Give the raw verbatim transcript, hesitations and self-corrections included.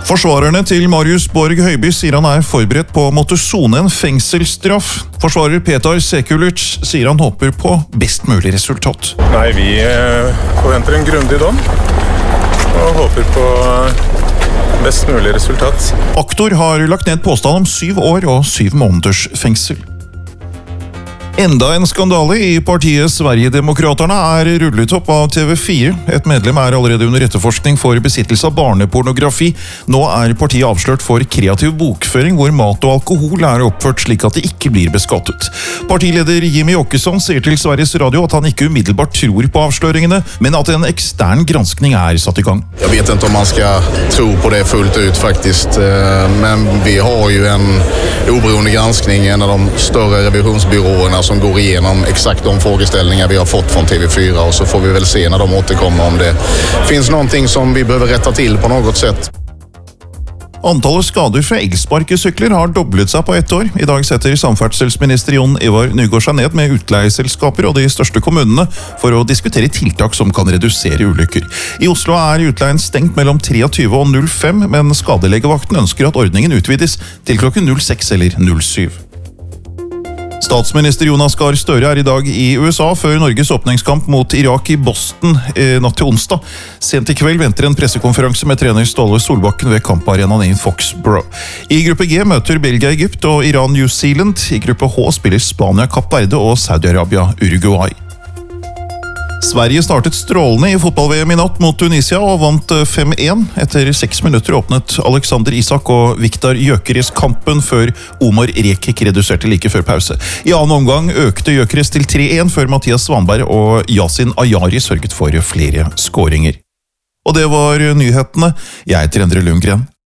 Forsvarerne til Marius Borg Høiby sier han er forberedt på å måtte sone en fengselsstraff. Forsvarer Petar Sekulic sier han håper på best mulig resultat. Nei, vi forventer en grundig dom og håper på best mulig resultat. Aktor har lagt ned påstand om syv år og syv måneders fengsel. Enda en skandale i partiet Sverigedemokraterna er rullet opp av T V fire. Et medlem er allerede under etterforskning for besittelse av barnepornografi. Nå er partiet avslørt for kreativ bokføring, hvor mat og alkohol er oppført slik at det ikke blir beskattet. Partileder Jimmy Åkesson sier til Sveriges Radio at han ikke umiddelbart tror på avsløringene, men at en ekstern granskning er satt i gang. Jeg vet ikke om man skal tro på det fullt ut faktisk, men vi har jo en oberoende granskning, en av de større revisjonsbyråene som går igenom exakt de frågeställningar vi har fått från T V fyra, och så får vi väl se när de återkommer om det finns någonting som vi behöver rätta till på något sätt. Antallet skader fra elsparkesykler har doblet seg på ett år. I dag setter samferdselsminister Jon Ivar Nygård seg ned med utleieselskaper og de største kommunene for å diskutere tiltak som kan redusere ulykker. I Oslo er utleien stengt mellom tjuetre og null fem, men skadelegevakten ønsker at ordningen utvides til klokken null seks eller null syv. Statsminister Jonas Gahr Støre er i dag i U S A før Norges åpningskamp mot Irak i Boston eh, natt til onsdag. Sent i kveld venter en pressekonferanse med trener Ståle Solbakken ved kamparenaen i Foxborough. I gruppe G møter Belgia Egypt og Iran New Zealand. I gruppe H spiller Spania Kapp Verde og Saudi-Arabia Uruguay. Sverige startet strålende i fotball-V M i natt mot Tunisia og vant fem én. Etter seks minutter åpnet Alexander Isak og Viktor Gyökeres kampen før Omar Rekik reduserte like før pause. I annen omgang økte Gyökeres til tre én før Mathias Svanberg og Yasin Ayari sørget for flere skåringer. Og det var nyhetene. Jeg heter Endre Lundgren.